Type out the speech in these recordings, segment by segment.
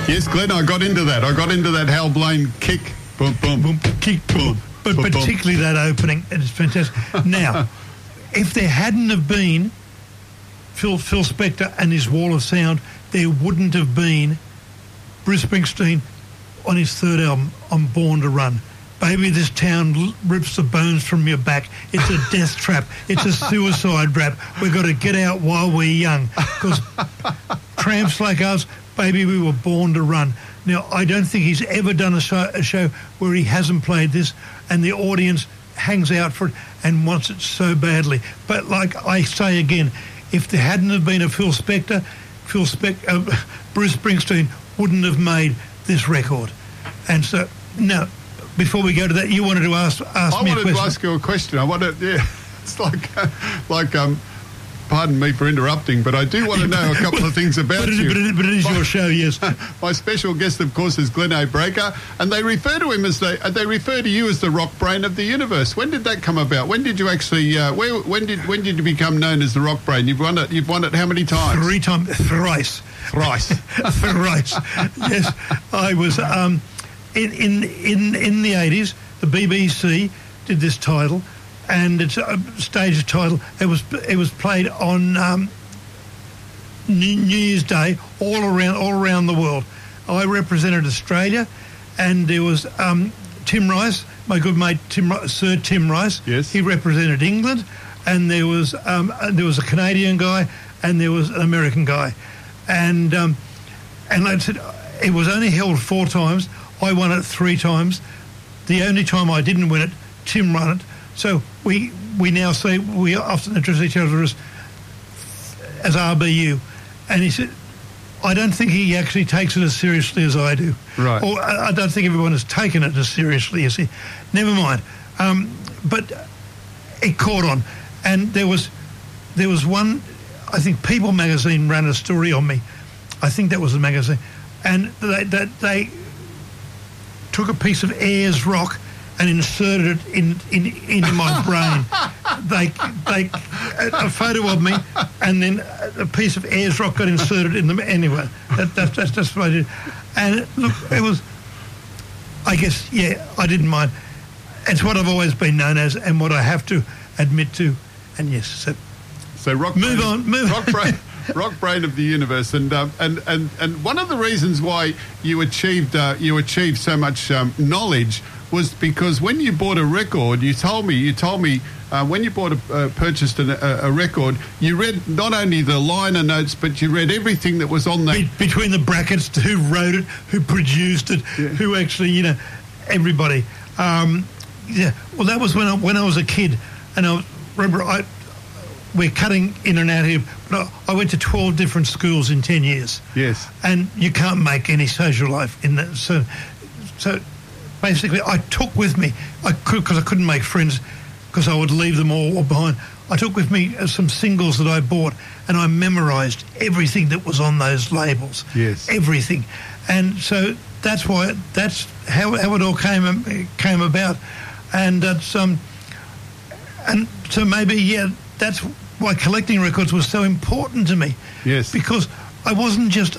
Yes, Glenn, I got into that. Hal Blaine kick. Boom, boom. Boom, kick, boom. But boom, particularly that opening, it's fantastic. Now, if there hadn't have been Phil Spector and his Wall of Sound, there wouldn't have been Bruce Springsteen on his third album, I'm Born to Run. Baby, this town rips the bones from your back. It's a death trap. It's a suicide rap. We've got to get out while we're young. Because tramps like us, baby, we were born to run. Now, I don't think he's ever done a show where he hasn't played this and the audience hangs out for it and wants it so badly. But like I say again, if there hadn't have been a Bruce Springsteen wouldn't have made this record. And so, now, before we go to that, you wanted to ask me a question. I wanted to ask you a question. It's like pardon me for interrupting, but I do want to know a couple of things about you. But it is your show, yes. My special guest, of course, is Glenn A. Breaker, and they refer to him as they refer to you as the rock brain of the universe. When did that come about? When did you actually? When did you become known as the rock brain? You've won it how many times? Thrice. Thrice. Yes, I was in the 80s. The BBC did this title. And it's a stage title. It was played on New Year's Day all around the world. I represented Australia, and there was Tim Rice, my good mate Sir Tim Rice. Yes. He represented England, and there was a Canadian guy, and there was an American guy, and I said it was only held 4 times. I won it 3 times. The only time I didn't win it, Tim won it. So we now say we often address each other as RBU. And he said, I don't think he actually takes it as seriously as I do. Right. Or I don't think everyone has taken it as seriously as he. Never mind. But it caught on. And there was one, I think People magazine ran a story on me. I think that was the magazine. And they took a piece of Ayers rock and inserted it into my brain. A photo of me, and then a piece of Ayers rock got inserted in them. Anyway, that's what I did. And look, it was, I guess, yeah, I didn't mind. It's what I've always been known as, and what I have to admit to. And yes, so rock. Move on. Rock brain of the universe, and one of the reasons why you achieved so much knowledge was because when you bought a record, you told me when you purchased a record, you read not only the liner notes, but you read everything that was on the between the brackets, who wrote it, who produced it, who actually, everybody. Yeah, well, that was when I was a kid, and we're cutting in and out here, but I went to 12 different schools in 10 years. Yes, and you can't make any social life in that. So. Basically, I took with me, because I couldn't make friends, because I would leave them all behind. I took with me some singles that I bought, and I memorised everything that was on those labels. Yes, everything. And so that's how it all came about, and so maybe that's why collecting records was so important to me. Yes, because it wasn't just.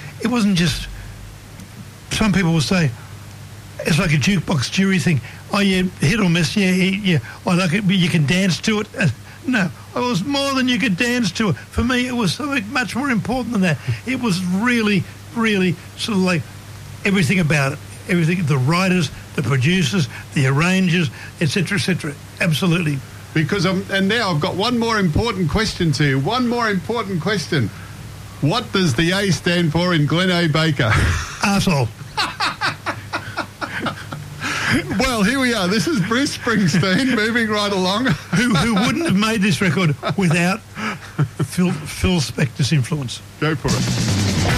Some people will say, it's like a jukebox jury thing. Oh, yeah, hit or miss, yeah. I like it, but you can dance to it. No, it was more than you could dance to it. For me, it was something much more important than that. It was really, really sort of like everything about it. Everything, the writers, the producers, the arrangers, etc., etc. Absolutely. Because and now I've got one more important question to you. One more important question. What does the A stand for in Glenn A. Baker? Arsehole. Well, here we are. This is Bruce Springsteen moving right along. who wouldn't have made this record without Phil Spector's influence. Go for it.